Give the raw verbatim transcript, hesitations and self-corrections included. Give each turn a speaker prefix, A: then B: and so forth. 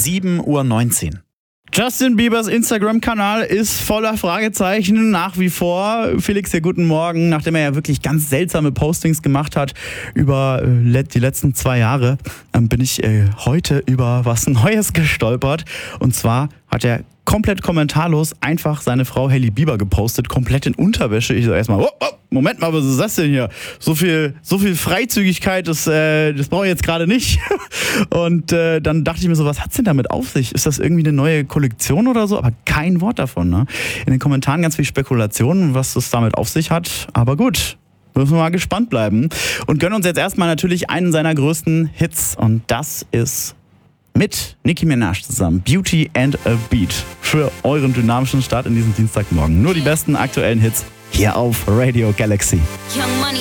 A: sieben Uhr neunzehn.
B: Justin Biebers Instagram-Kanal ist voller Fragezeichen nach wie vor. Felix, ja, guten Morgen. Nachdem er ja wirklich ganz seltsame Postings gemacht hat über äh, die letzten zwei Jahre, ähm, bin ich äh, heute über was Neues gestolpert. Und zwar hat er komplett kommentarlos einfach seine Frau Hailey Bieber gepostet, komplett in Unterwäsche. Ich so erstmal, oh, oh, Moment mal, was ist das denn hier? So viel, so viel Freizügigkeit, das, äh, das brauche ich jetzt gerade nicht. Und äh, dann dachte ich mir so, was hat's denn damit auf sich? Ist das irgendwie eine neue Kollektion oder so? Aber kein Wort davon, ne? In den Kommentaren ganz viel Spekulationen, was das damit auf sich hat. Aber gut, müssen wir mal gespannt bleiben. Und gönnen uns jetzt erstmal natürlich einen seiner größten Hits. Und das ist mit Nicki Minaj zusammen Beauty and a Beat für euren dynamischen Start in diesem Dienstagmorgen. Nur die besten aktuellen Hits hier auf Radio Galaxy.